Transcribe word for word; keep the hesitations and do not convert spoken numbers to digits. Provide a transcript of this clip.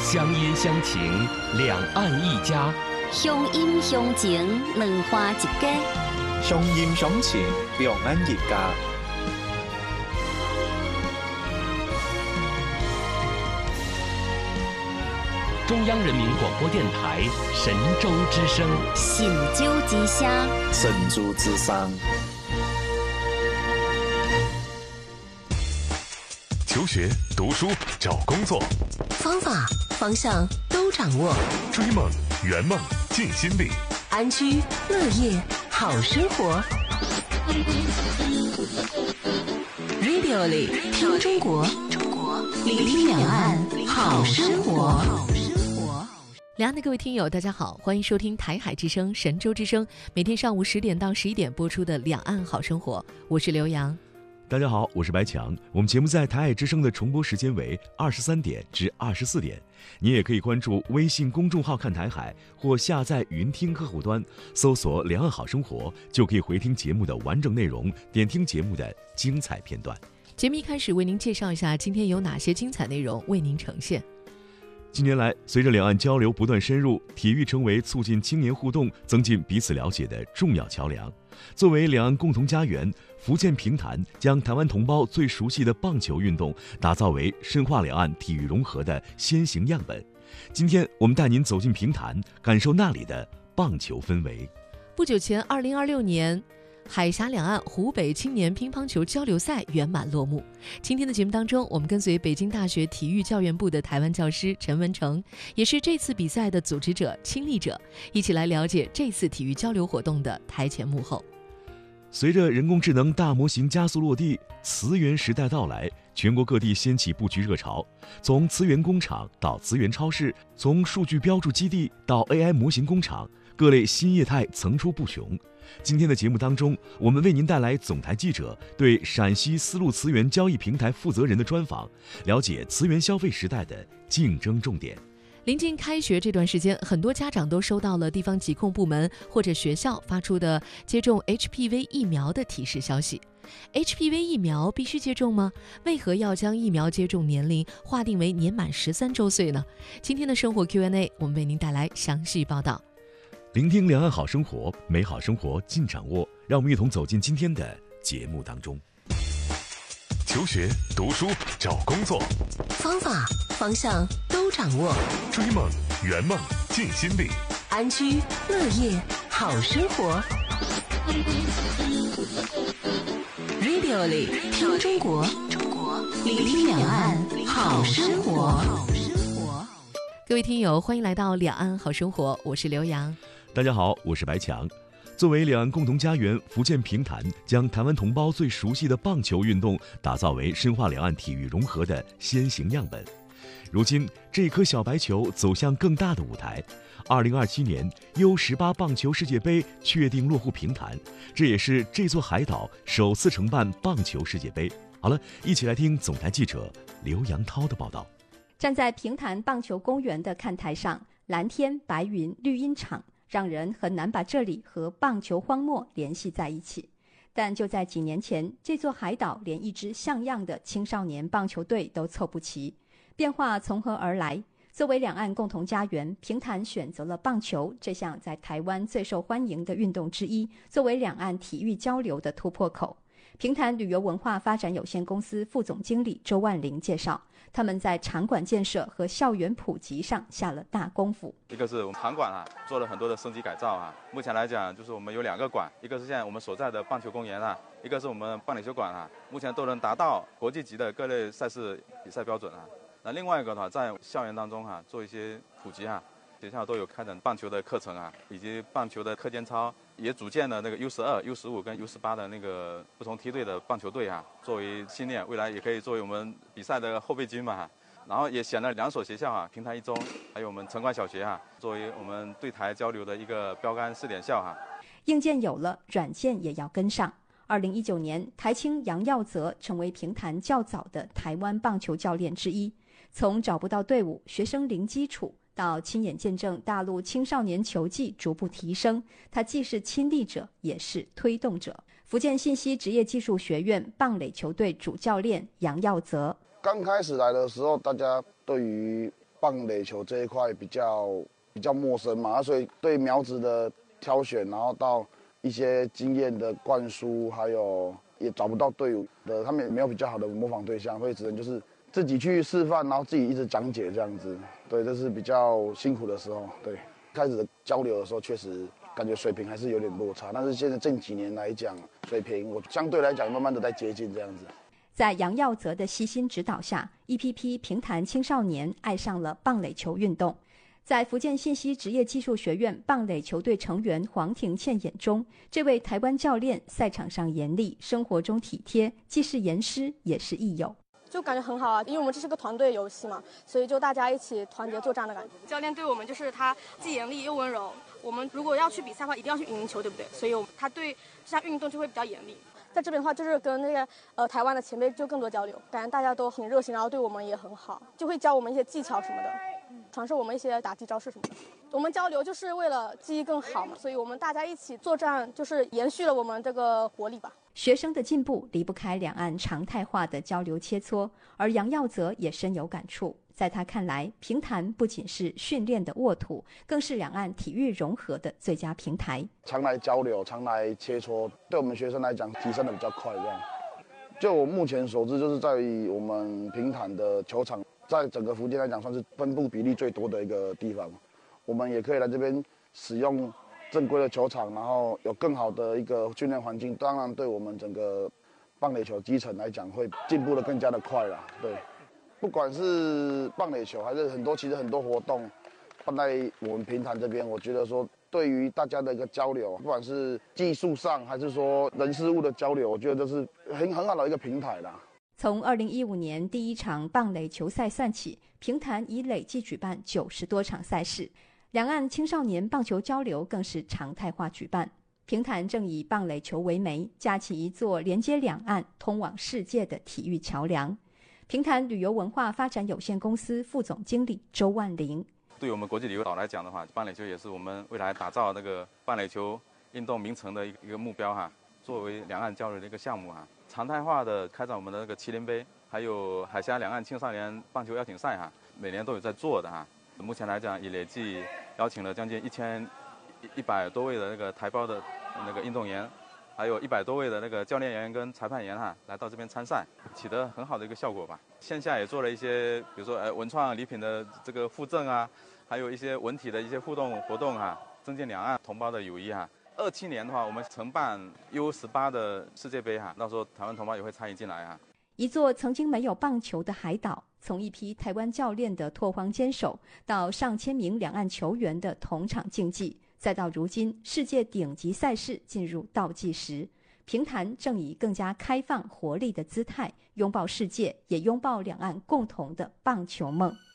乡音乡情，两岸一家。 乡音乡情，两花一家。 乡音乡情，两岸一家。 中央人民广播电台神州之声， 神州之声， 神州之声。 求学、读书、找工作， 方法、方向都掌握。 追梦、圆梦、尽心力， 安居乐业好生活。Radio 里听中国，聆听两岸好生活。 两岸的各位听友，大家好，欢迎收听台海之声、神州之声，每天上午十点到十一点播出的《两岸好生活》，我是刘洋。 大家好，我是白强。我们节目在台海之声的重播时间为二十三点至二十四点。你也可以关注微信公众号看台海，或下载云听客户端，搜索“两岸好生活”，就可以回听节目的完整内容，点听节目的精彩片段。 节目一开始为您介绍一下今天有哪些精彩内容为您呈现。 近年来，随着两岸交流不断深入，体育成为促进青年互动、增进彼此了解的重要桥梁。作为两岸共同家园，福建平潭将台湾同胞最熟悉的棒球运动打造为深化两岸体育融合的先行样本。今天我们带您走进平潭，感受那里的棒球氛围。 不久前，二零二六年海峡两岸湖北青年乒乓球交流赛圆满落幕。今天的节目当中，我们跟随北京大学体育教研部的台湾教师陈文成，也是这次比赛的组织者、亲历者，一起来了解这次体育交流活动的台前幕后。 随着人工智能大模型加速落地，词源时代到来，全国各地掀起布局热潮。从词源工厂到词源超市，从数据标注基地到 A I 模型工厂，各类新业态层出不穷。今天的节目当中，我们为您带来总台记者对陕西丝路词源交易平台负责人的专访，了解词源消费时代的竞争重点。 临近开学这段时间，很多家长都收到了地方疾控部门或者学校发出的接种 H P V 疫苗的提示消息。H P V 疫苗必须接种吗？为何要将疫苗接种年龄划定为年满十三周岁呢？今天的生活 Q and A， 我们为您带来详细报道。 聆听两岸好生活，美好生活尽掌握。让我们一同走进今天的节目当中。 求学、读书、找工作， 方法、方向都掌握。 追梦、圆梦、尽心力， 安居乐业好生活。Radio 里听中国，聆听两岸好生活。 各位听友，欢迎来到两岸好生活，我是刘洋。 大家好，我是白强。作为两岸共同家园，福建平潭将台湾同胞最熟悉的棒球运动打造为深化两岸体育融合的先行样本。如今，这颗小白球走向更大的舞台。二零二七年 U 十八 棒球世界杯确定落户平潭，这也是这座海岛首次承办棒球世界杯。好了，一起来听总台记者刘阳涛的报道。 站在平潭棒球公园的看台上，蓝天白云绿茵场，让人很难把这里和棒球荒漠联系在一起。但就在几年前，这座海岛连一支像样的青少年棒球队都凑不齐。变化从何而来？作为两岸共同家园，平潭选择了棒球这项在台湾最受欢迎的运动之一，作为两岸体育交流的突破口。平潭旅游文化发展有限公司副总经理周万林介绍，他们在场馆建设和校园普及上下了大功夫。 一个是我们场馆啊，做了很多的升级改造啊。目前来讲，就是我们有两个馆，一个是现在我们所在的棒球公园啊，一个是我们棒垒球馆啊，目前都能达到国际级的各类赛事比赛标准啊。那另外一个的话，在校园当中哈、啊，做一些普及啊，学校都有开展棒球的课程啊，以及棒球的课间操。也组建了那个 U 十二、U 十五跟 U 十八的那个不同梯队的棒球队啊，作为训练，未来也可以作为我们比赛的后备军嘛。然后也选了两所学校啊，平潭一中，还有我们城关小学啊，作为我们对台交流的一个标杆试点校啊。 硬件有了，软件也要跟上。二零一九年，台青杨耀泽成为平潭较早的台湾棒球教练之一。从找不到队伍、学生零基础，到亲眼见证大陆青少年球技逐步提升，他既是亲历者，也是推动者。福建信息职业技术学院棒垒球队主教练杨耀泽： 刚开始来的时候，大家对于棒垒球这一块比较比较陌生嘛，所以对苗子的挑选，然后到一些经验的灌输，还有也找不到队伍的，他们也没有比较好的模仿对象，所以只能就是自己去示范，然后自己一直讲解这样子。对，这是比较辛苦的时候。对，开始的交流的时候，确实感觉水平还是有点落差，但是现在近几年来讲，水平我相对来讲慢慢的在接近这样子。 在杨耀泽的悉心指导下，一批批平潭青少年爱上了棒垒球运动。在福建信息职业技术学院棒垒球队成员黄庭倩眼中，这位台湾教练赛场上严厉，生活中体贴，既是严师也是益友。 就感觉很好啊，因为我们这是个团队游戏嘛，所以就大家一起团结作战的感觉。教练对我们就是他既严厉又温柔，我们如果要去比赛的话，一定要去赢球，对不对？所以他对这项运动就会比较严厉。在这边的话，就是跟那个呃台湾的前辈就更多交流，感觉大家都很热心，然后对我们也很好，就会教我们一些技巧什么的，传授我们一些打击招式什么的。我们交流就是为了技艺更好嘛，所以我们大家一起作战，就是延续了我们这个活力吧。 学生的进步离不开两岸常态化的交流切磋，而杨耀泽也深有感触。在他看来，平潭不仅是训练的沃土，更是两岸体育融合的最佳平台。 常来交流，常来切磋，对我们学生来讲提升的比较快。这样，就我目前所知，就是在于我们平潭的球场，在整个福建来讲，算是分布比例最多的一个地方。我们也可以来这边使用正规的球场，然后有更好的一个训练环境，当然对我们整个棒垒球基层来讲，会进步的更加的快啦。对。不管是棒垒球还是很多，其实很多活动放在我们平潭这边，我觉得说对于大家的一个交流，不管是技术上还是说人事物的交流，我觉得这是很很好的一个平台啦。 从二零一五年第一场棒垒球赛算起，平潭已累计举办九十多场赛事，两岸青少年棒球交流更是常态化举办。平潭正以棒垒球为媒，架起一座连接两岸、通往世界的体育桥梁。平潭旅游文化发展有限公司副总经理周万林： 对我们国际旅游岛来讲的话，棒垒球也是我们未来打造那个棒垒球运动名城的一个一个目标哈。作为两岸交流的一个项目哈，常态化的开展我们的那个麒麟杯，还有海峡两岸青少年棒球邀请赛哈，每年都有在做的哈。目前来讲，已累计邀请了将近一千一百多位的那个台胞的那个运动员。还有一百多位的那个教练员跟裁判员哈，来到这边参赛，取得很好的一个效果吧。线下也做了一些，比如说呃文创礼品的这个附赠啊，还有一些文体的一些互动活动哈，增进两岸同胞的友谊哈。二七年的话，我们承办 U 十八 的世界杯哈，到时候台湾同胞也会参与进来哈。 一座曾经没有棒球的海岛，从一批台湾教练的拓荒坚守，到上千名两岸球员的同场竞技。再到如今，世界顶级赛事进入倒计时，平潭正以更加开放、活力的姿态，拥抱世界，也拥抱两岸共同的棒球梦。